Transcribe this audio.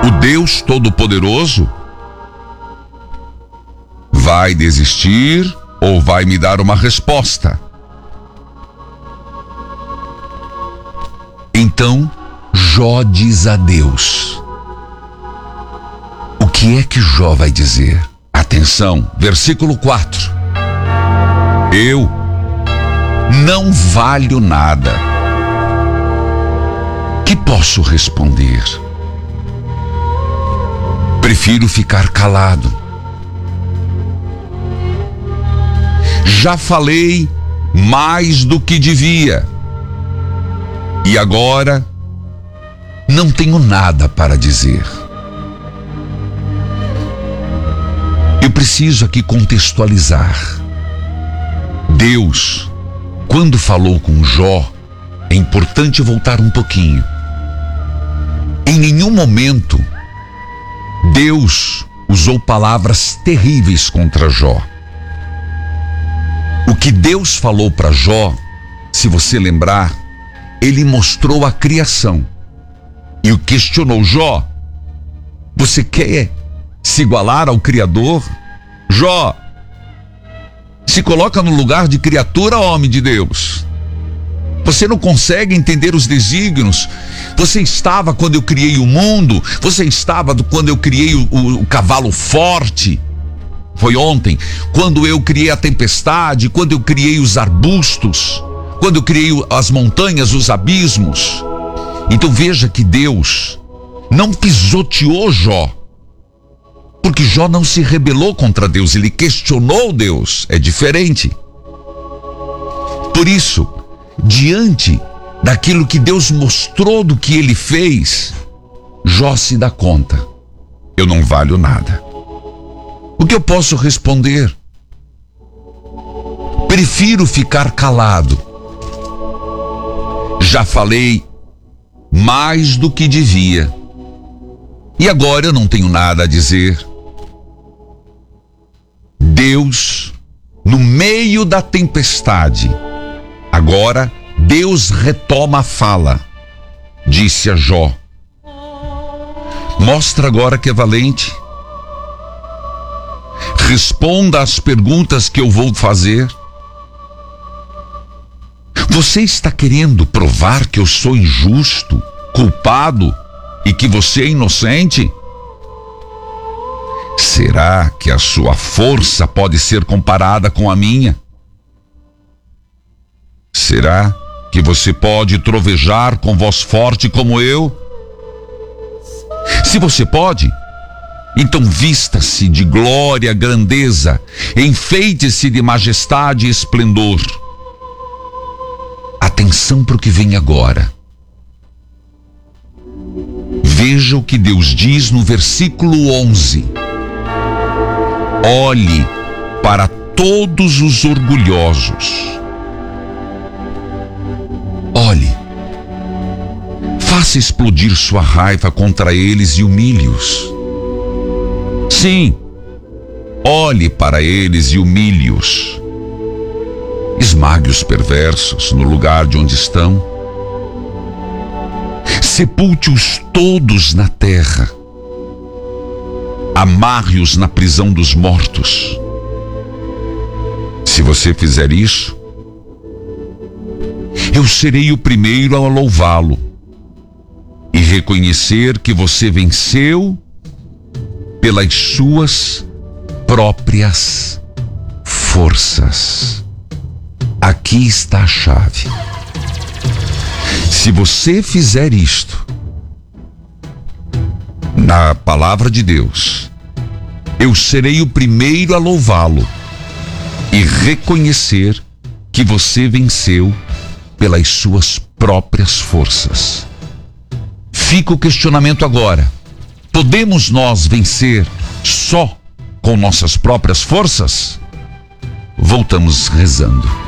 o Deus Todo-Poderoso vai desistir ou vai me dar uma resposta? Então, Jó diz a Deus. O que é que Jó vai dizer? Atenção, versículo 4. Eu não valho nada. Que posso responder? Prefiro ficar calado. Já falei mais do que devia. E agora não tenho nada para dizer. Eu preciso aqui contextualizar. Deus, quando falou com Jó, é importante voltar um pouquinho. Em nenhum momento, Deus usou palavras terríveis contra Jó. O que Deus falou para Jó, se você lembrar, ele mostrou a criação. E o questionou: Jó, você quer se igualar ao Criador? Jó, se coloca no lugar de criatura, homem de Deus. Você não consegue entender os desígnios. Você estava quando eu criei o mundo. Você estava quando eu criei o cavalo forte. Foi ontem. Quando eu criei a tempestade. Quando eu criei os arbustos. Quando eu criei as montanhas, os abismos. Então veja que Deus não pisoteou Jó. Porque Jó não se rebelou contra Deus. Ele questionou Deus. É diferente. Por isso, diante daquilo que Deus mostrou do que ele fez, Jó se dá conta: eu não valho nada. O que eu posso responder? Prefiro ficar calado. Já falei mais do que devia. E agora eu não tenho nada a dizer. Deus, no meio da tempestade, agora Deus retoma a fala. Disse a Jó: mostra agora que é valente. Responda às perguntas que eu vou fazer. Você está querendo provar que eu sou injusto, culpado e que você é inocente? Será que a sua força pode ser comparada com a minha? Será que você pode trovejar com voz forte como eu? Se você pode, então vista-se de glória, grandeza, enfeite-se de majestade e esplendor. Atenção para o que vem agora. Veja o que Deus diz no versículo 11. Olhe para todos os orgulhosos. Olhe, faça explodir sua raiva contra eles e humilhe-os. Sim, olhe para eles e humilhe-os. Esmague os perversos no lugar de onde estão. Sepulte-os todos na terra. Amarre-os na prisão dos mortos. Se você fizer isso, eu serei o primeiro a louvá-lo e reconhecer que você venceu pelas suas próprias forças. Aqui está a chave. Se você fizer isto, na palavra de Deus, eu serei o primeiro a louvá-lo e reconhecer que você venceu pelas suas próprias forças. Fica o questionamento agora: podemos nós vencer só com nossas próprias forças? Voltamos rezando.